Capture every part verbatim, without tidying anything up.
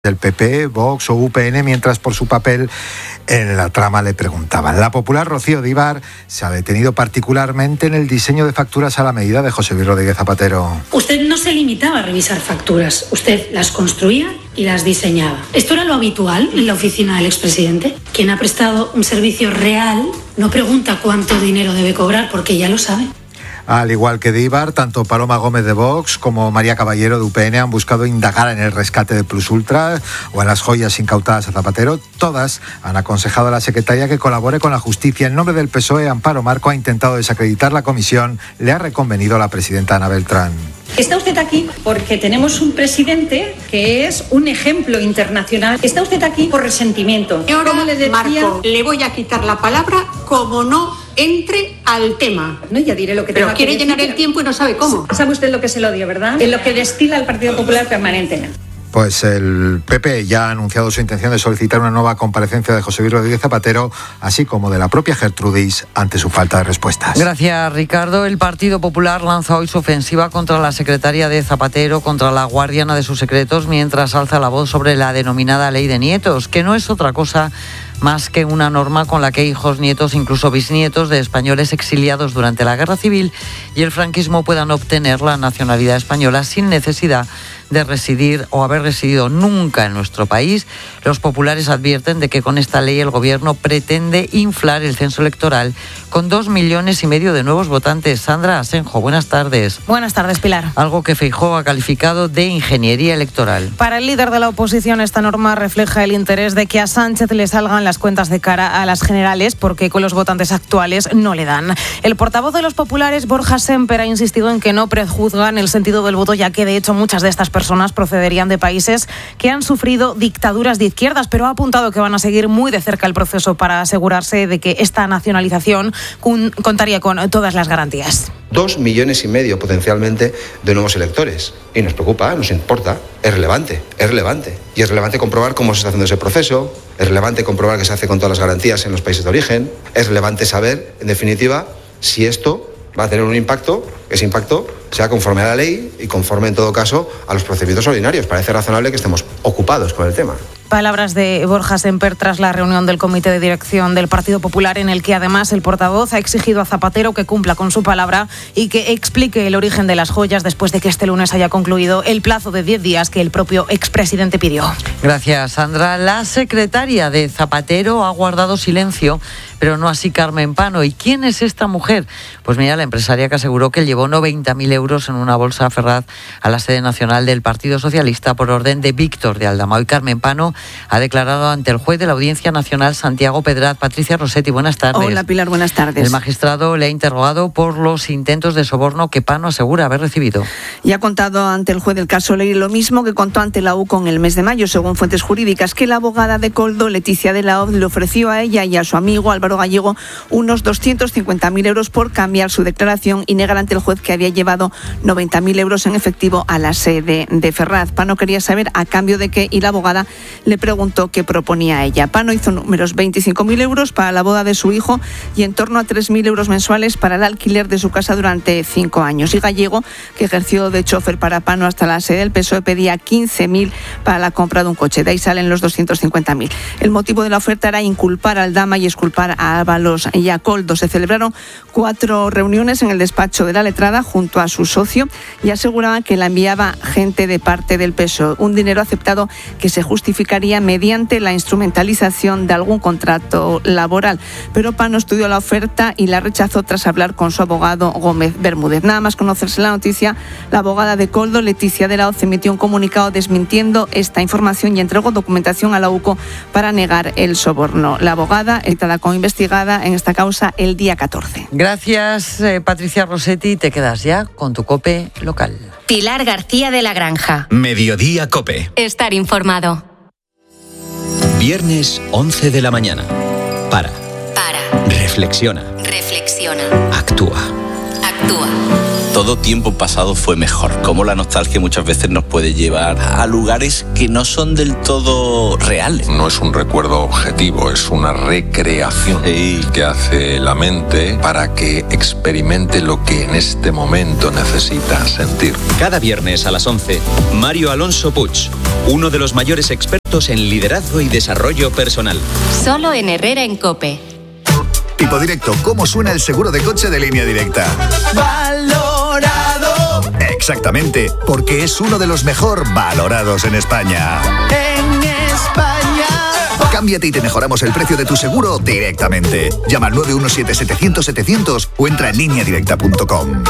del P P, Vox o U P N, mientras por su papel en la trama le preguntaban. La popular Rocío Díbar se ha detenido particularmente en el diseño de facturas a la medida de José Luis Rodríguez Zapatero. Usted no se limitaba a revisar facturas, usted las construía y las diseñaba. ¿Esto era lo habitual en la oficina del expresidente? Quien ha prestado un servicio real no pregunta cuánto dinero debe cobrar porque ya lo sabe. Al igual que Díbar, tanto Paloma Gómez de Vox como María Caballero de U P N han buscado indagar en el rescate de Plus Ultra o en las joyas incautadas a Zapatero. Todas han aconsejado a la secretaria que colabore con la justicia. En nombre del P S O E, Amparo Marco ha intentado desacreditar la comisión. Le ha reconvenido a la presidenta Ana Beltrán. Está usted aquí porque tenemos un presidente que es un ejemplo internacional. Está usted aquí por resentimiento. Y ahora, como le decía, Marco, le voy a quitar la palabra como no entre al tema. No, ya diré lo que Pero tengo quiere que llenar decir. el tiempo y no sabe cómo. ¿Sabe usted lo que es el odio, verdad? En lo que destila el Partido Popular permanentemente. Pues el P P ya ha anunciado su intención de solicitar una nueva comparecencia de José Luis Rodríguez Zapatero, así como de la propia Gertrudis, ante su falta de respuestas. Gracias, Ricardo. El Partido Popular lanza hoy su ofensiva contra la secretaria de Zapatero, contra la guardiana de sus secretos, mientras alza la voz sobre la denominada Ley de Nietos, que no es otra cosa más que una norma con la que hijos, nietos, incluso bisnietos de españoles exiliados durante la Guerra Civil y el franquismo puedan obtener la nacionalidad española sin necesidad de residir o haber residido nunca en nuestro país. Los populares advierten de que con esta ley el gobierno pretende inflar el censo electoral con dos millones y medio de nuevos votantes. Sandra Asenjo, buenas tardes. Buenas tardes, Pilar. Algo que Feijóo ha calificado de ingeniería electoral. Para el líder de la oposición, esta norma refleja el interés de que a Sánchez le salgan las cuentas de cara a las generales, porque con los votantes actuales no le dan. El portavoz de los populares, Borja Sémper, ha insistido en que no prejuzgan el sentido del voto, ya que de hecho muchas de estas personas personas procederían de países que han sufrido dictaduras de izquierdas, pero ha apuntado que van a seguir muy de cerca el proceso para asegurarse de que esta nacionalización contaría con todas las garantías. Dos millones y medio potencialmente de nuevos electores. Y nos preocupa, nos importa, es relevante, es relevante. Y es relevante comprobar cómo se está haciendo ese proceso, es relevante comprobar que se hace con todas las garantías en los países de origen, es relevante saber, en definitiva, si esto va a tener un impacto, ese impacto sea conforme a la ley y conforme, en todo caso, a los procedimientos ordinarios. Parece razonable que estemos ocupados con el tema. Palabras de Borja Sémper tras la reunión del Comité de Dirección del Partido Popular, en el que además el portavoz ha exigido a Zapatero que cumpla con su palabra y que explique el origen de las joyas después de que este lunes haya concluido el plazo de diez días que el propio expresidente pidió. Gracias, Sandra. La secretaria de Zapatero ha guardado silencio, pero no así Carmen Pano. ¿Y quién es esta mujer? Pues mira, la empresaria que aseguró que llevó noventa mil euros en una bolsa Ferraz a la sede nacional del Partido Socialista por orden de Víctor de Aldama. Y Carmen Pano ha declarado ante el juez de la Audiencia Nacional, Santiago Pedraz. Patricia Rossetti, buenas tardes. Hola, Pilar, buenas tardes. El magistrado le ha interrogado por los intentos de soborno que Pano asegura haber recibido. Y ha contado ante el juez del caso Leire lo mismo que contó ante la U C O en el mes de mayo, según fuentes jurídicas, que la abogada de Koldo, Leticia de la Hoz, le ofreció a ella y a su amigo Álvaro Gallego unos doscientos cincuenta mil euros por cambiar su declaración y negar ante el juez que había llevado noventa mil euros en efectivo a la sede de Ferraz. Pano quería saber a cambio de qué y la abogada le preguntó qué proponía ella. Pano hizo números: veinticinco mil euros para la boda de su hijo y en torno a tres mil euros mensuales para el alquiler de su casa durante cinco años. Y Gallego, que ejerció de chofer para Pano hasta la sede del P S O E, pedía quince mil para la compra de un coche. De ahí salen los doscientos cincuenta mil. El motivo de la oferta era inculpar al Dama y exculpar a Ábalos y a Koldo. Se celebraron cuatro reuniones en el despacho de la letrada junto a su socio y aseguraban que la enviaba gente de parte del P S O E. Un dinero aceptado que se justificaría mediante la instrumentalización de algún contrato laboral. Pero Pano estudió la oferta y la rechazó tras hablar con su abogado Gómez Bermúdez. Nada más conocerse la noticia, la abogada de Koldo, Leticia de la Hoz, emitió un comunicado desmintiendo esta información y entregó documentación a la U C O para negar el soborno. La abogada, citada como investigada en esta causa el día catorce. Gracias, eh, Patricia Rossetti. Te quedas ya con tu COPE local. Pilar García de la Granja. Mediodía COPE. Estar informado. Viernes once de la mañana. Para. Para. Reflexiona. Reflexiona. Actúa. Actúa. Todo tiempo pasado fue mejor. Como la nostalgia muchas veces nos puede llevar a lugares que no son del todo reales. No es un recuerdo objetivo, es una recreación sí. que hace la mente para que experimente lo que en este momento necesita sentir. Cada viernes a las once, Mario Alonso Puig, uno de los mayores expertos en liderazgo y desarrollo personal. Solo en Herrera en COPE. Tipo Directo, ¿cómo suena el seguro de coche de Línea Directa? ¡Valorado! Exactamente, porque es uno de los mejor valorados en España. ¡En España! Cámbiate y te mejoramos el precio de tu seguro directamente. Llama al nueve uno siete, setecientos, setecientos o entra en línea directa punto com.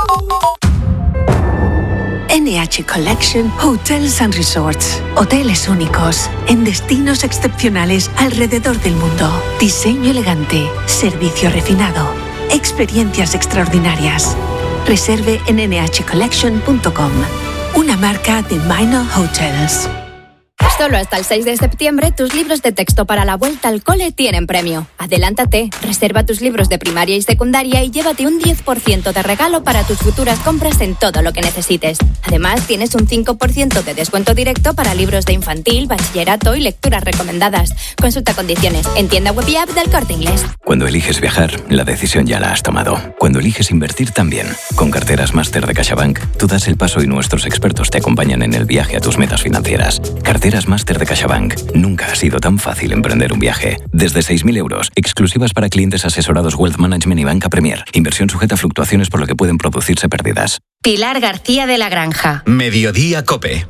N H Collection Hotels and Resorts. Hoteles únicos, en destinos excepcionales alrededor del mundo. Diseño elegante, servicio refinado, experiencias extraordinarias. Reserve en ene hache collection punto com. Una marca de Minor Hotels. Solo hasta el seis de septiembre, tus libros de texto para la vuelta al cole tienen premio. Adelántate, reserva tus libros de primaria y secundaria y llévate un diez por ciento de regalo para tus futuras compras en todo lo que necesites. Además, tienes un cinco por ciento de descuento directo para libros de infantil, bachillerato y lecturas recomendadas. Consulta condiciones en tienda web y app del Corte Inglés. Cuando eliges viajar, la decisión ya la has tomado. Cuando eliges invertir también. Con carteras Máster de CaixaBank, tú das el paso y nuestros expertos te acompañan en el viaje a tus metas financieras. Carteras Máster de CaixaBank. Nunca ha sido tan fácil emprender un viaje. Desde seis mil euros, exclusivas para clientes asesorados Wealth Management y Banca Premier. Inversión sujeta a fluctuaciones por lo que pueden producirse pérdidas. Pilar García de la Granja. Mediodía COPE.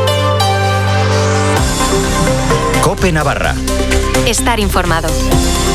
COPE Navarra. Estar informado.